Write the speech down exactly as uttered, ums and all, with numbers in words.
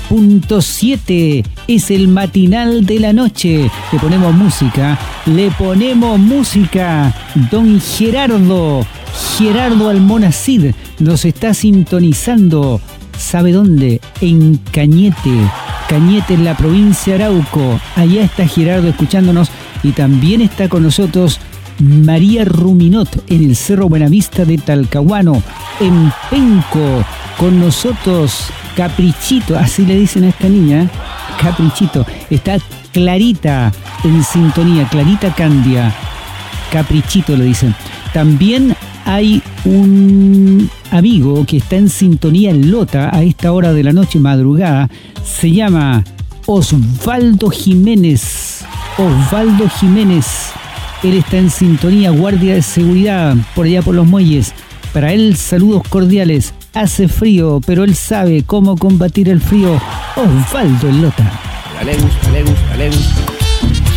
punto siete. Es el matinal de la noche. Le ponemos música, le ponemos música. Don Gerardo, Gerardo Almonacid nos está sintonizando. ¿Sabe dónde? En Cañete. Cañete en la provincia de Arauco. Allá está Gerardo escuchándonos y también está con nosotros María Ruminot en el Cerro Buenavista de Talcahuano. En Penco con nosotros Caprichito, así le dicen a esta niña, Caprichito. Está Clarita en sintonía, Clarita Candia, Caprichito le dicen. También hay un amigo que está en sintonía en Lota a esta hora de la noche, madrugada. Se llama Osvaldo Jiménez. Osvaldo Jiménez. Él está en sintonía, guardia de seguridad, por allá por los muelles. Para él, saludos cordiales. Hace frío, pero él sabe cómo combatir el frío. Osvaldo en Lota. Alegus, alegus, alegus.